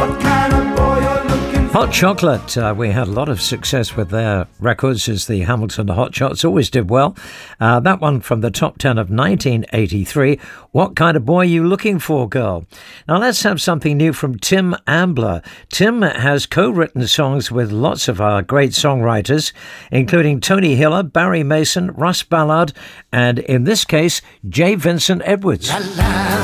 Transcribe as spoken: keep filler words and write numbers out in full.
what kind of boy you're looking for. Hot Chocolate, uh, we had a lot of success with their records as the Hamilton Hot Shots, always did well. Uh, that one from the top ten of nineteen eighty-three, What Kind of Boy You Looking For, Girl? Now let's have something new from Tim Ambler. Tim has co-written songs with lots of our great songwriters, including Tony Hiller, Barry Mason, Russ Ballard, and in this case, J. Vincent Edwards. La, la.